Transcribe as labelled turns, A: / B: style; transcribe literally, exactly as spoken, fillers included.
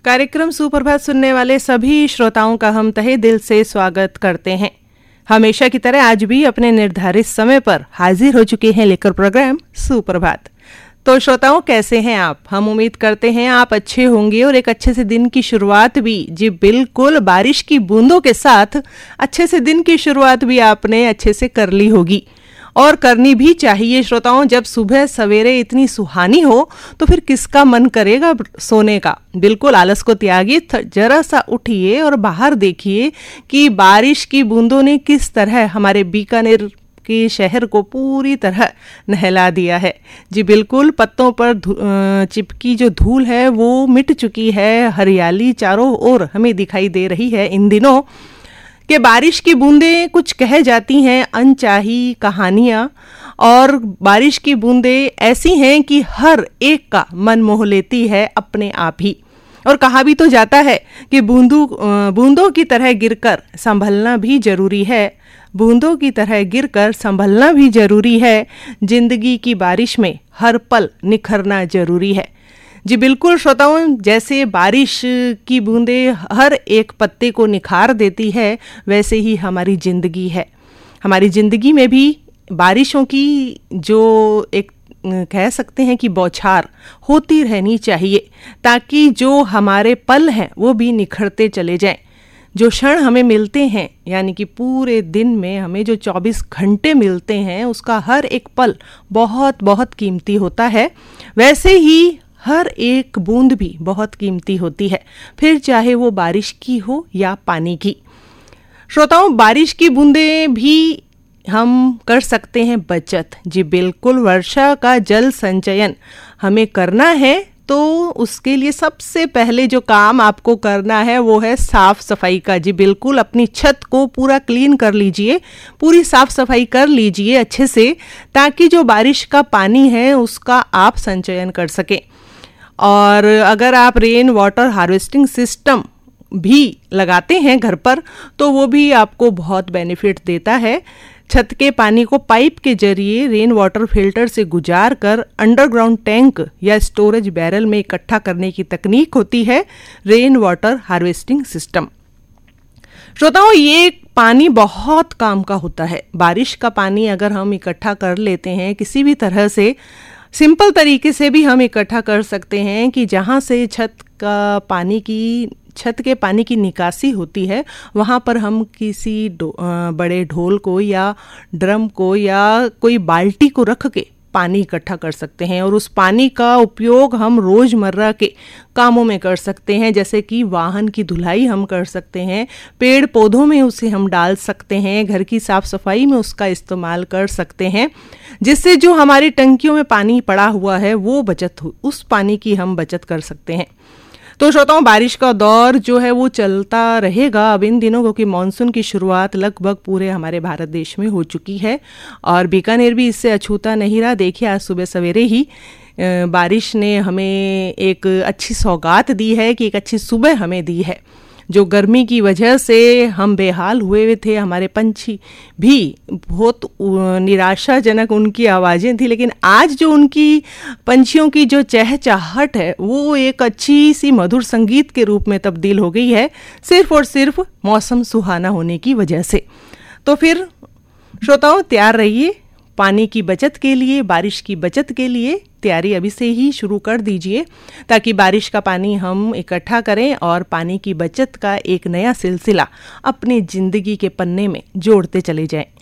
A: कार्यक्रम सुप्रभात सुनने वाले सभी श्रोताओं का हम तहे दिल से स्वागत करते हैं। हमेशा की तरह आज भी अपने निर्धारित समय पर हाजिर हो चुके हैं लेकर प्रोग्राम सुप्रभात। तो श्रोताओं, कैसे हैं आप? हम उम्मीद करते हैं आप अच्छे होंगे और एक अच्छे से दिन की शुरुआत भी जी बिल्कुल बारिश की बूंदों के साथ अच्छे से दिन की शुरुआत भी आपने अच्छे से कर ली होगी और करनी भी चाहिए। श्रोताओं, जब सुबह सवेरे इतनी सुहानी हो तो फिर किसका मन करेगा सोने का? बिल्कुल आलस को त्यागिए, जरा सा उठिए और बाहर देखिए कि बारिश की बूंदों ने किस तरह हमारे बीकानेर के शहर को पूरी तरह नहला दिया है। जी बिल्कुल, पत्तों पर चिपकी जो धूल है वो मिट चुकी है। हरियाली चारों ओर हमें दिखाई दे रही है इन दिनों कि बारिश की बूंदें कुछ कह जाती हैं अनचाही कहानियाँ, और बारिश की बूंदें ऐसी हैं कि हर एक का मन मोह लेती है अपने आप ही। और कहा भी तो जाता है कि बूंदों बूंदों की तरह गिरकर संभलना भी जरूरी है, बूंदों की तरह गिरकर संभलना भी जरूरी है, जिंदगी की बारिश में हर पल निखरना जरूरी है। जी बिल्कुल श्रोताओं, जैसे बारिश की बूंदें हर एक पत्ते को निखार देती है, वैसे ही हमारी ज़िंदगी है। हमारी ज़िंदगी में भी बारिशों की जो एक कह सकते हैं कि बौछार होती रहनी चाहिए, ताकि जो हमारे पल हैं वो भी निखरते चले जाएं। जो क्षण हमें मिलते हैं, यानी कि पूरे दिन में हमें जो चौबीस घंटे मिलते हैं, उसका हर एक पल बहुत बहुत कीमती होता है। वैसे ही हर एक बूंद भी बहुत कीमती होती है, फिर चाहे वो बारिश की हो या पानी की। श्रोताओं, बारिश की बूंदें भी हम कर सकते हैं बचत। जी बिल्कुल, वर्षा का जल संचयन हमें करना है तो उसके लिए सबसे पहले जो काम आपको करना है वो है साफ सफाई का। जी बिल्कुल, अपनी छत को पूरा क्लीन कर लीजिए, पूरी साफ सफाई कर लीजिए अच्छे से, ताकि जो बारिश का पानी है उसका आप संचयन कर सकें। और अगर आप रेन वाटर हार्वेस्टिंग सिस्टम भी लगाते हैं घर पर तो वो भी आपको बहुत बेनिफिट देता है। छत के पानी को पाइप के जरिए रेन वाटर फिल्टर से गुजार कर अंडरग्राउंड टैंक या स्टोरेज बैरल में इकट्ठा करने की तकनीक होती है रेन वाटर हार्वेस्टिंग सिस्टम। श्रोताओं, ये पानी बहुत काम का होता है। बारिश का पानी अगर हम इकट्ठा कर लेते हैं किसी भी तरह से, सिंपल तरीके से भी हम इकट्ठा कर सकते हैं कि जहाँ से छत का पानी की छत के पानी की निकासी होती है वहाँ पर हम किसी बड़े ढोल को या ड्रम को या कोई बाल्टी को रख के पानी इकट्ठा कर सकते हैं, और उस पानी का उपयोग हम रोज़मर्रा के कामों में कर सकते हैं। जैसे कि वाहन की धुलाई हम कर सकते हैं, पेड़ पौधों में उसे हम डाल सकते हैं, घर की साफ सफाई में उसका इस्तेमाल कर सकते हैं, जिससे जो हमारी टंकियों में पानी पड़ा हुआ है वो बचत हो, उस पानी की हम बचत कर सकते हैं। तो श्रोताओं, बारिश का दौर जो है वो चलता रहेगा अब इन दिनों, क्योंकि मानसून की शुरुआत लगभग पूरे हमारे भारत देश में हो चुकी है और बीकानेर भी इससे अछूता नहीं रहा। देखिए, आज सुबह सवेरे ही बारिश ने हमें एक अच्छी सौगात दी है कि एक अच्छी सुबह हमें दी है। जो गर्मी की वजह से हम बेहाल हुए थे, हमारे पंछी भी बहुत निराशाजनक उनकी आवाज़ें थी, लेकिन आज जो उनकी पंछियों की जो चहचहाहट है वो एक अच्छी सी मधुर संगीत के रूप में तब्दील हो गई है, सिर्फ और सिर्फ मौसम सुहाना होने की वजह से। तो फिर श्रोताओं, तैयार रहिए पानी की बचत के लिए, बारिश की बचत के लिए तैयारी अभी से ही शुरू कर दीजिए, ताकि बारिश का पानी हम इकट्ठा करें और पानी की बचत का एक नया सिलसिला अपनी ज़िंदगी के पन्ने में जोड़ते चले जाएं।